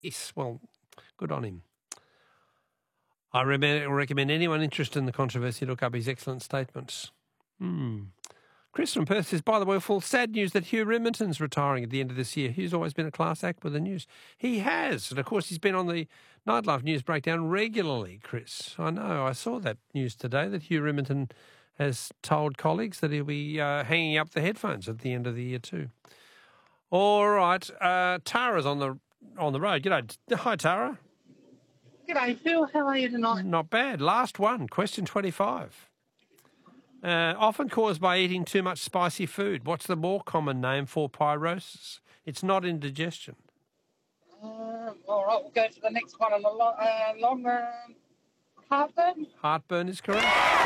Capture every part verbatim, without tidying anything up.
Yes, well, good on him. I re- recommend anyone interested in the controversy look up his excellent statements. Hmm. Chris from Perth says, by the way, full sad news that Hugh Riminton's retiring at the end of this year. Hugh's always been a class act with the news. He has. And, of course, he's been on the Nightlife News Breakdown regularly, Chris. I know. I saw that news today that Hugh Riminton has told colleagues that he'll be uh, hanging up the headphones at the end of the year too. All right. Uh, Tara's on the on the road. G'day. Hi, Tara. G'day, Phil. How are you tonight? Not bad. Last one, question twenty-five. Uh, often caused by eating too much spicy food. What's the more common name for pyrosis? It's not indigestion. Uh, all right, we'll go to the next one on the lo- uh, long uh, heartburn. Heartburn is correct.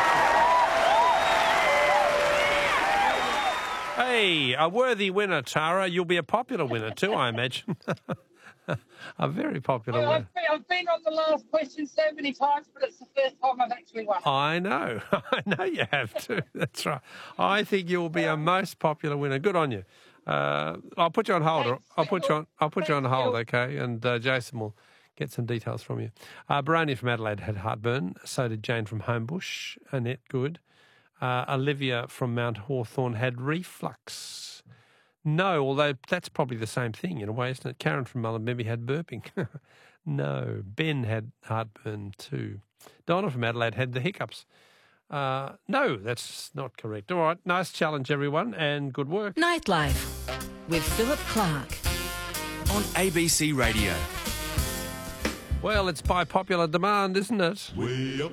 Hey, a worthy winner, Tara. You'll be a popular winner too, I imagine. A very popular Well, winner. I've, been, I've been on the last question so many times, but it's the first time I've actually won. I know. I know you have to. That's right. I think you'll be a most popular winner. Good on you. Uh, I'll put you on hold. Thanks, I'll put you on. I'll put you on Thanks, hold, Phil. okay? And uh, Jason will get some details from you. Uh, Baroni from Adelaide had heartburn. So did Jane from Homebush. Annette, good. Uh, Olivia from Mount Hawthorn had reflux. No, although that's probably the same thing in a way, isn't it? Karen from Mullumbimby had burping. No. Ben had heartburn too. Donna from Adelaide had the hiccups. Uh, no, that's not correct. All right, nice challenge, everyone, and good work. Nightlife with Philip Clark. On A B C Radio. Well, it's by popular demand, isn't it? Way up